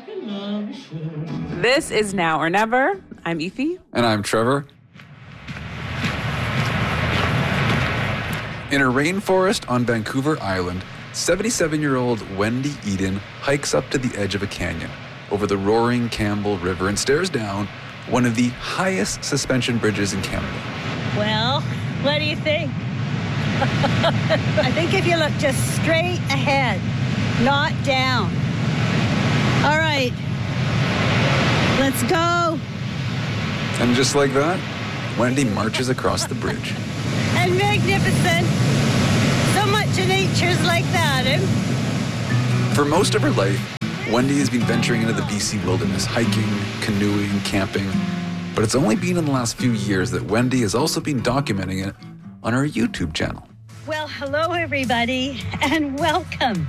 This is Now or Never. I'm Efi. And I'm Trevor. In a rainforest on Vancouver Island, 77-year-old Wendy Eden hikes up to the edge of a canyon over the roaring Campbell River and stares down one of the highest suspension bridges in Canada. Well, what do you think? I think if you look just straight ahead, not down. All right, let's go. And just like that, Wendy marches across the bridge. And magnificent. So much in nature's like that, eh? For most of her life, Wendy has been venturing into the BC wilderness, hiking, canoeing, camping. But it's only been in the last few years that Wendy has also been documenting it on her YouTube channel. Well, hello, everybody, and welcome.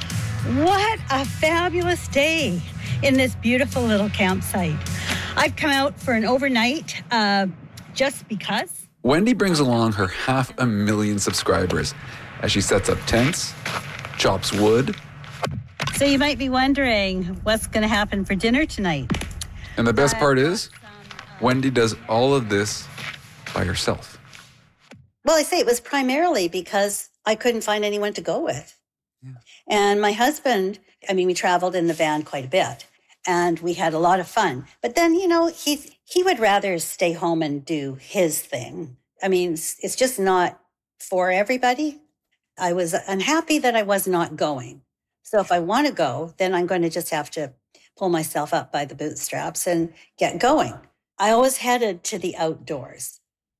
What a fabulous day in this beautiful little campsite. I've come out for an overnight just because. Wendy brings along her 500,000 subscribers as she sets up tents, chops wood. So you might be wondering what's going to happen for dinner tonight. And the best part is, Wendy does all of this by herself. Well, I say it was primarily because I couldn't find anyone to go with. Yeah. And my husband, we traveled in the van quite a bit and we had a lot of fun. But then, he would rather stay home and do his thing. It's just not for everybody. I was unhappy that I was not going. So if I want to go, then I'm going to just have to pull myself up by the bootstraps and get going. I always headed to the outdoors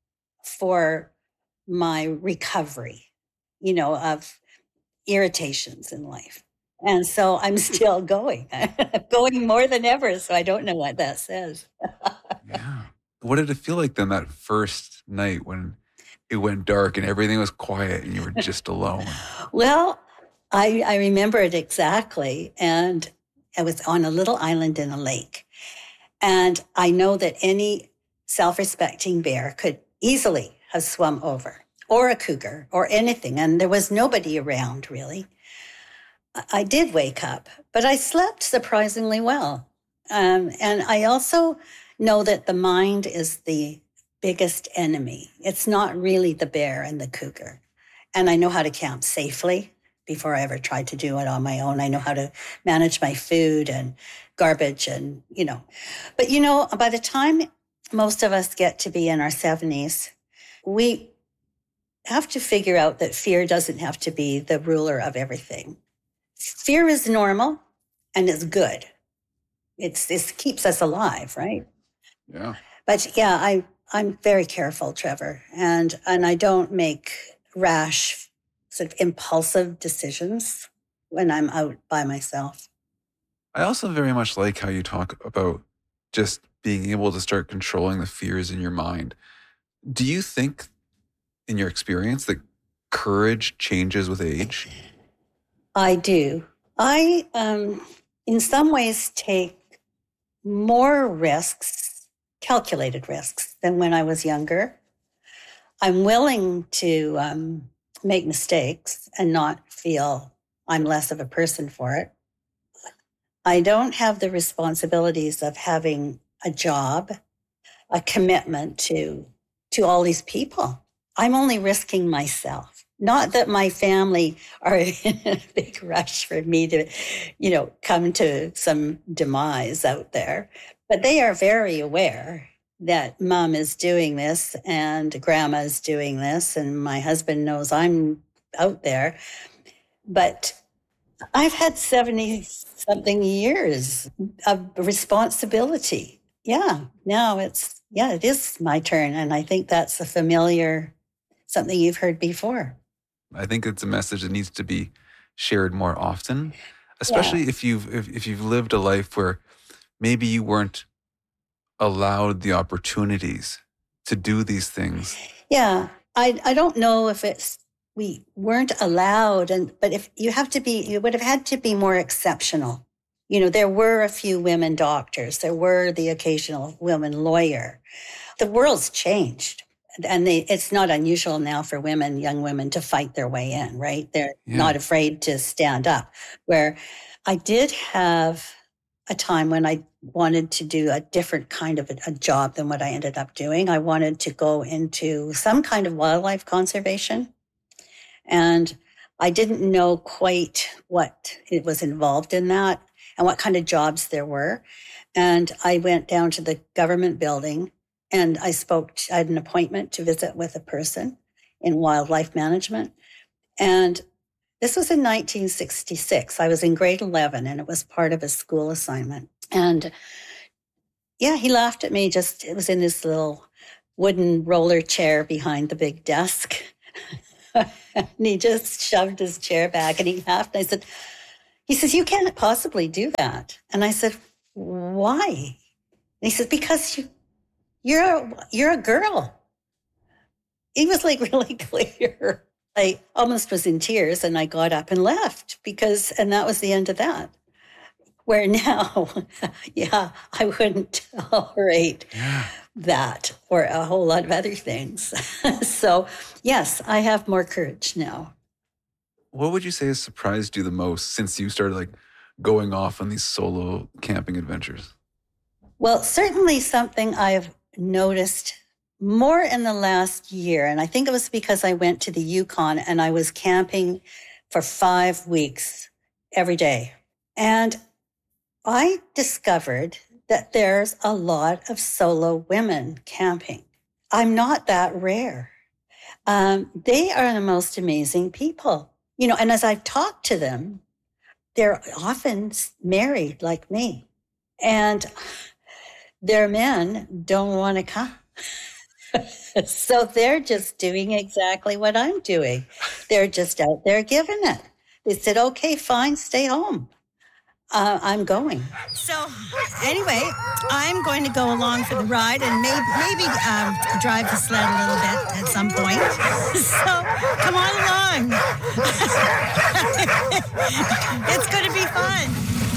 for my recovery, of irritations in life. And so I'm still going. Going more than ever, so I don't know what that says. Yeah. What did it feel like then that first night when it went dark and everything was quiet and you were just alone? Well, I remember it exactly. And I was on a little island in a lake. And I know that any self-respecting bear could easily have swum over, or a cougar, or anything. And there was nobody around, really. I did wake up, but I slept surprisingly well. And I also know that the mind is the biggest enemy. It's not really the bear and the cougar. And I know how to camp safely before I ever tried to do it on my own. I know how to manage my food and garbage and, But, by the time most of us get to be in our 70s, we have to figure out that fear doesn't have to be the ruler of everything. Fear is normal and it's good. It keeps us alive, right? Yeah. But yeah, I'm very careful, Trevor, and I don't make rash, sort of impulsive decisions when I'm out by myself. I also very much like how you talk about just being able to start controlling the fears in your mind. Do you think, in your experience, that courage changes with age? I do. I, in some ways, take more risks, calculated risks, than when I was younger. I'm willing to make mistakes and not feel I'm less of a person for it. I don't have the responsibilities of having a job, a commitment to all these people. I'm only risking myself. Not that my family are in a big rush for me to, come to some demise out there, but they are very aware that mom is doing this and grandma is doing this and my husband knows I'm out there. But I've had 70-something years of responsibility. Yeah, now it is my turn. And I think that's a familiar, something you've heard before. I think it's a message that needs to be shared more often, especially if you've lived a life where maybe you weren't allowed the opportunities to do these things. Yeah, I don't know if we weren't allowed, but if you would have had to be more exceptional. There were a few women doctors, there were the occasional woman lawyer. The world's changed. And it's not unusual now for young women, to fight their way in, right? They're not afraid to stand up. Where I did have a time when I wanted to do a different kind of a job than what I ended up doing. I wanted to go into some kind of wildlife conservation. And I didn't know quite what it was involved in that and what kind of jobs there were. And I went down to the government building and I had an appointment to visit with a person in wildlife management. And this was in 1966. I was in grade 11 and it was part of a school assignment. And yeah, he laughed at me. It was in this little wooden roller chair behind the big desk. And he just shoved his chair back and he laughed. And he says, you can't possibly do that. And I said, why? And he said, because you're a girl. He was like really clear. I almost was in tears and I got up and left and that was the end of that. Where now, yeah, I wouldn't tolerate that or a whole lot of other things. So, yes, I have more courage now. What would you say has surprised you the most since you started going off on these solo camping adventures? Well, certainly something I've noticed more in the last year, and I think it was because I went to the Yukon and I was camping for 5 weeks every day. And I discovered that there's a lot of solo women camping. I'm not that rare. They are the most amazing people. And as I've talked to them, they're often married like me. And their men don't want to come. So they're just doing exactly what I'm doing. They're just out there giving it. They said, okay, fine, stay home. I'm going. So anyway, I'm going to go along for the ride and maybe drive the sled a little bit at some point. So come on along. It's going to be fun.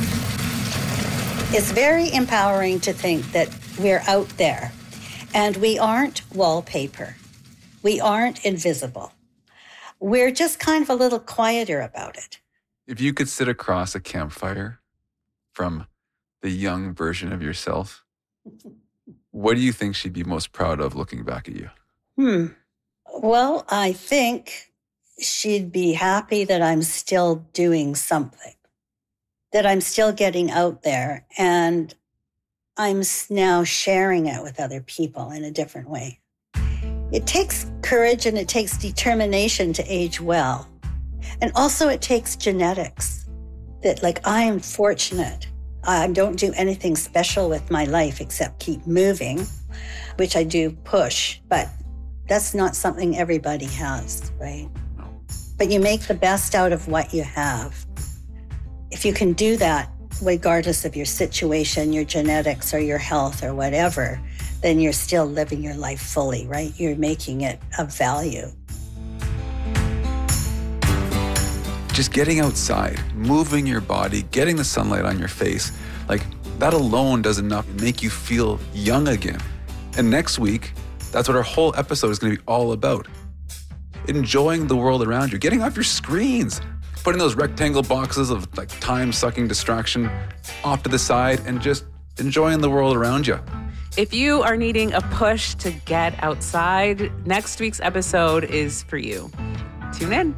It's very empowering to think that we're out there and we aren't wallpaper. We aren't invisible. We're just kind of a little quieter about it. If you could sit across a campfire from the young version of yourself, what do you think she'd be most proud of looking back at you? Well, I think she'd be happy that I'm still doing something, that I'm still getting out there and I'm now sharing it with other people in a different way. It takes courage and it takes determination to age well. And also it takes genetics that I am fortunate. I don't do anything special with my life except keep moving, which I do push, but that's not something everybody has, right? But you make the best out of what you have. If you can do that, regardless of your situation, your genetics or your health or whatever, then you're still living your life fully, right? You're making it of value. Just getting outside, moving your body, getting the sunlight on your face, that alone does enough to make you feel young again. And next week, that's what our whole episode is going to be all about. Enjoying the world around you, getting off your screens, putting those rectangle boxes of time-sucking distraction off to the side and just enjoying the world around you. If you are needing a push to get outside, next week's episode is for you. Tune in.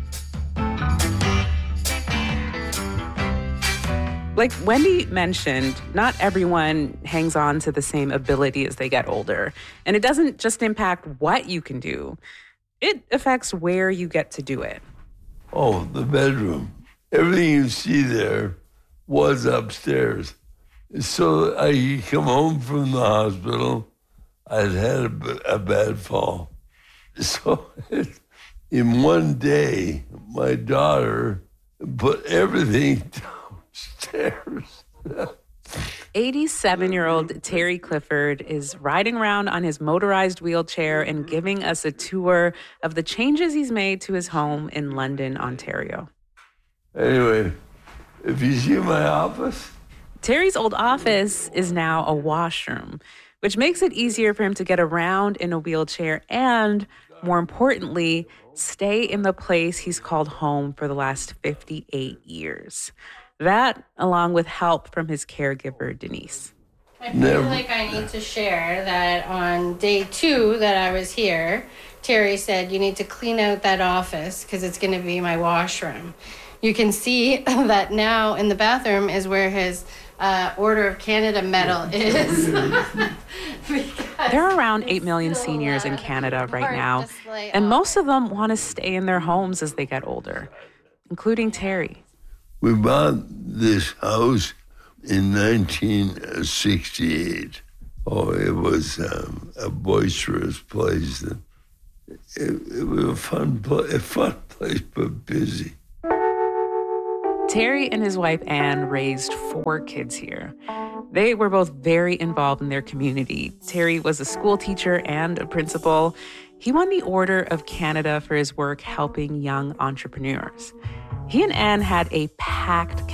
Like Wendy mentioned, not everyone hangs on to the same ability as they get older. And it doesn't just impact what you can do. It affects where you get to do it. Oh, the bedroom. Everything you see there was upstairs. So I come home from the hospital. I'd had a bad fall. So in one day, my daughter put everything downstairs. 87-year-old Terry Clifford is riding around on his motorized wheelchair and giving us a tour of the changes he's made to his home in London, Ontario. Anyway, if you see my office. Terry's old office is now a washroom, which makes it easier for him to get around in a wheelchair and, more importantly, stay in the place he's called home for the last 58 years. That, along with help from his caregiver, Denise. I feel like I need to share that on day 2 that I was here, Terry said, you need to clean out that office because it's going to be my washroom. You can see that now in the bathroom is where his Order of Canada medal is. There are around 8 million seniors in Canada right now, and most of them want to stay in their homes as they get older, including Terry. We bought this house in 1968. Oh, it was a boisterous place. It was a fun place, but busy. Terry and his wife, Anne, raised 4 kids here. They were both very involved in their community. Terry was a school teacher and a principal. He won the Order of Canada for his work helping young entrepreneurs. He and Anne had a packed